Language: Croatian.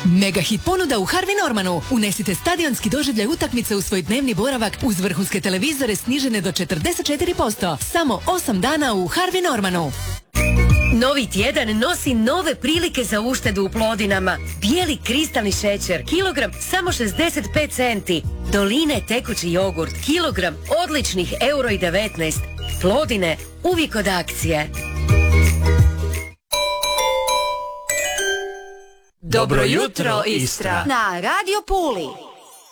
Mega hit ponuda u Harvey Normanu. Unesite stadionski doživljaj utakmice u svoj dnevni boravak uz vrhunske televizore snižene do 44%. Samo 8 dana u Harvey Normanu. Novi tjedan nosi nove prilike za uštedu u Plodinama. Bijeli kristalni šećer, kilogram samo 65 centi. Doline tekući jogurt, kilogram odličnih €1,19. Plodine, uvijek od akcije. Dobro jutro, Istra! Na Radio Puli.